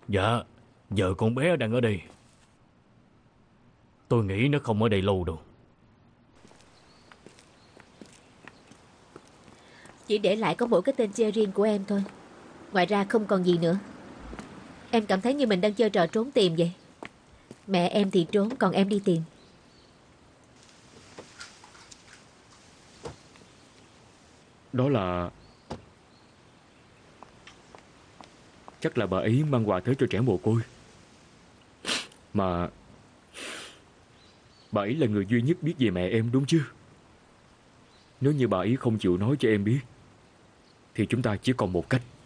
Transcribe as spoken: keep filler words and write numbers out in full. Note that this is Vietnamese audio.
Dạ, giờ con bé đang ở đây. Tôi nghĩ nó không ở đây lâu đâu. Chỉ để lại có mỗi cái tên chơi riêng của em thôi. Ngoài ra không còn gì nữa. Em cảm thấy như mình đang chơi trò trốn tìm vậy. Mẹ em thì trốn, còn em đi tìm. Đó là... Chắc là bà ấy mang quà tới cho trẻ mồ côi. Mà bà ấy là người duy nhất biết về mẹ em đúng chứ? Nếu như bà ấy không chịu nói cho em biết thì chúng ta chỉ còn một cách.